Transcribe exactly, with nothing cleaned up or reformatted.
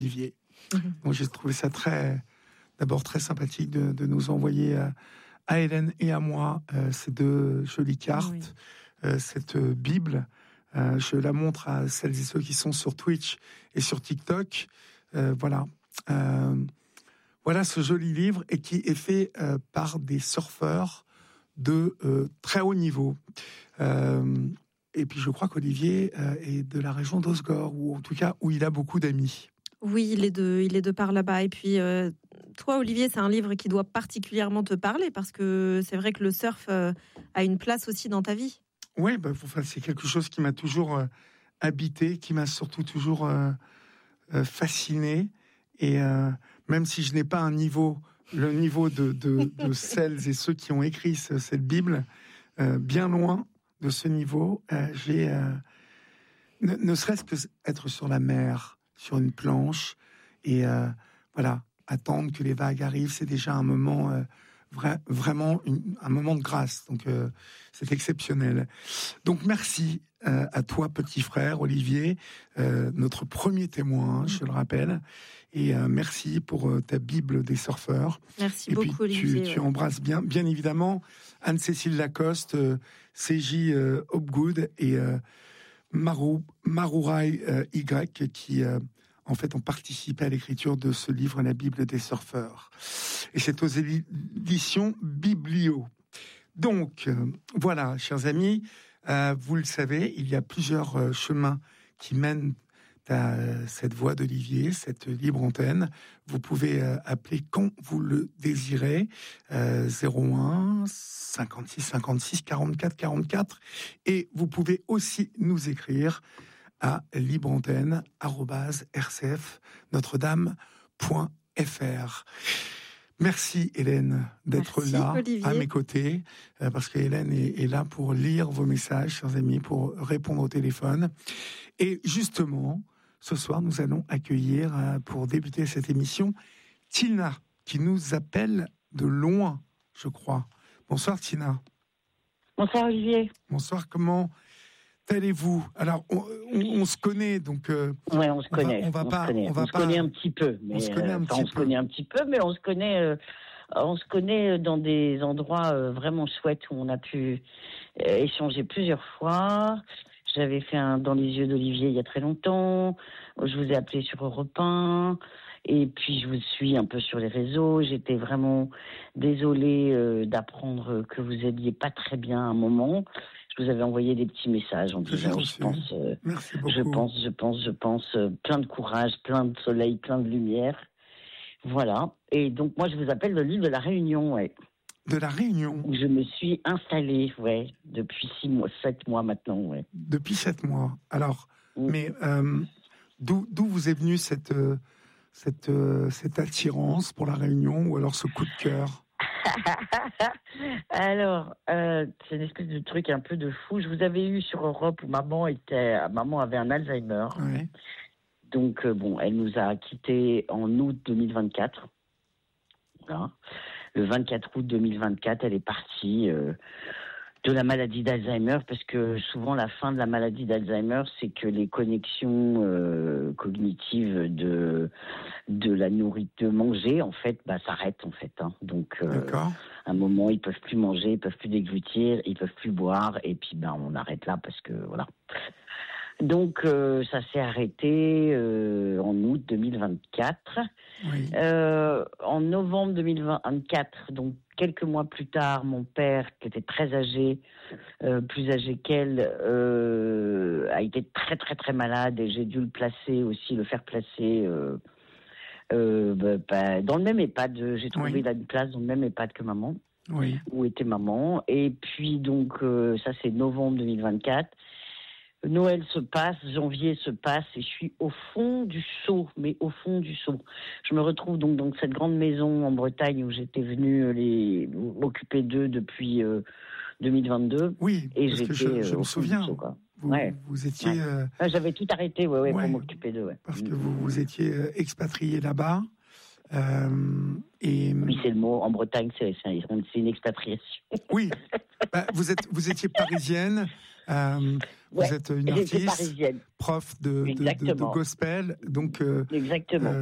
Olivier. Mmh. Donc j'ai trouvé ça très, d'abord très sympathique de, de nous envoyer à, à Hélène et à moi euh, ces deux jolies cartes, oui. euh, cette Bible. Euh, je la montre à celles et ceux qui sont sur Twitch et sur TikTok. Euh, voilà. Euh, voilà ce joli livre et qui est fait euh, par des surfeurs de euh, très haut niveau. Euh, et puis je crois qu'Olivier euh, est de la région d'Osgore, ou en tout cas où il a beaucoup d'amis. Oui, il est de, il est de par là-bas. Et puis euh, toi, Olivier, c'est un livre qui doit particulièrement te parler parce que c'est vrai que le surf euh, a une place aussi dans ta vie. Oui, bah, enfin, c'est quelque chose qui m'a toujours euh, habité, qui m'a surtout toujours euh, euh, fasciné. Et euh, même si je n'ai pas un niveau, le niveau de, de, de celles et ceux qui ont écrit ce, cette Bible, euh, bien loin de ce niveau, euh, j'ai euh, ne, ne serait-ce que être sur la mer, sur une planche, et euh, voilà, attendre que les vagues arrivent, c'est déjà un moment euh, vra- vraiment une, un moment de grâce. Donc euh, c'est exceptionnel. Donc merci euh, à toi, petit frère Olivier, euh, notre premier témoin, je le rappelle. Et euh, merci pour euh, ta Bible des surfeurs. Merci et beaucoup, puis, Olivier. Tu, ouais. tu embrasses bien, bien évidemment Anne-Cécile Lacoste, euh, C J euh, Hopgood et euh, Marou, Marourai euh, Y, qui euh, en fait ont participé à l'écriture de ce livre, la Bible des surfeurs. Et c'est aux éditions Biblio. Donc, euh, voilà, chers amis, euh, vous le savez, il y a plusieurs euh, chemins qui mènent à cette voix d'Olivier, cette libre antenne. Vous pouvez euh, appeler quand vous le désirez, euh, zéro un cinquante-six cinquante-six quarante-quatre quarante-quatre, et vous pouvez aussi nous écrire à libreantenne arobase r c f notre-dame point f r. Merci Hélène d'être Merci, là Olivier. à mes côtés, euh, parce que Hélène est, est là pour lire vos messages, chers amis, pour répondre au téléphone. Et justement, ce soir, nous allons accueillir, euh, pour débuter cette émission, Tina, qui nous appelle de loin, je crois. Bonsoir Tina. Bonsoir Olivier. Bonsoir, comment allez-vous? Alors, on, on, on se connaît, donc... Euh, ouais, on se on connaît. Va, on va on pas... Se connaît. On, va on se pas, connaît un petit peu. Mais on se connaît un, euh, petit on se peu. connaît un petit peu, mais on se connaît... Euh, on se connaît dans des endroits euh, vraiment chouettes où on a pu euh, échanger plusieurs fois. J'avais fait un Dans les yeux d'Olivier il y a très longtemps. Je vous ai appelé sur Europe un. Et puis, je vous suis un peu sur les réseaux. J'étais vraiment désolée euh, d'apprendre que vous n'alliez pas très bien à un moment. Je vous avais envoyé des petits messages en disant, je pense, euh, Merci beaucoup. je pense, je pense, je pense, euh, plein de courage, plein de soleil, plein de lumière. Voilà. Et donc, moi, je vous appelle de l'île de la Réunion, ouais. De la Réunion. Où je me suis installée, ouais, depuis six mois, sept mois maintenant, ouais. Depuis sept mois. Alors, mmh. mais euh, d'où, d'où vous est venue cette, euh, cette, euh, cette attirance pour la Réunion, ou alors ce coup de cœur? Alors, euh, c'est une espèce de truc un peu de fou. Je vous avais eu sur Europe où maman était, maman avait un Alzheimer. Ouais. Donc, euh, bon, elle nous a quittés en août deux mille vingt-quatre. Voilà. Le vingt-quatre août deux mille vingt-quatre, elle est partie euh, de la maladie d'Alzheimer, parce que souvent, la fin de la maladie d'Alzheimer, c'est que les connexions euh, cognitives de, de la nourriture, de manger, en fait, bah, s'arrêtent, en fait. Hein. Donc, euh, à un moment, ils peuvent plus manger, ils peuvent plus déglutir, ils peuvent plus boire, et puis, ben, on arrête là, parce que, voilà. Donc, euh, ça s'est arrêté euh, en août deux mille vingt-quatre. Oui. Euh, en novembre deux mille vingt-quatre, donc quelques mois plus tard, mon père, qui était très âgé, euh, plus âgé qu'elle, euh, a été très très très malade, et j'ai dû le placer aussi, le faire placer euh, euh, bah, bah, dans le même EHPAD. J'ai trouvé Oui. là une place dans le même EHPAD que maman, oui. où était maman. Et puis donc euh, ça c'est novembre deux mille vingt-quatre. Noël se passe, janvier se passe, et je suis au fond du seau, mais au fond du seau. Je me retrouve donc dans cette grande maison en Bretagne où j'étais venue les, m'occuper d'eux depuis euh, deux mille vingt-deux. Oui, et parce j'étais, que je, je euh, me souviens, seau, quoi. vous, ouais. vous étiez... Ouais. Euh... Ouais, j'avais tout arrêté ouais, ouais, ouais, pour m'occuper d'eux. Ouais. Parce que vous, vous étiez expatrié là-bas. Euh, et... Oui, c'est le mot. En Bretagne, c'est, c'est, c'est une expatriation. Oui, bah, vous, êtes, vous étiez parisienne, Euh, Ouais, vous êtes une j'étais artiste, parisienne. prof de, de, de, de Exactement. gospel, donc euh, Exactement. euh,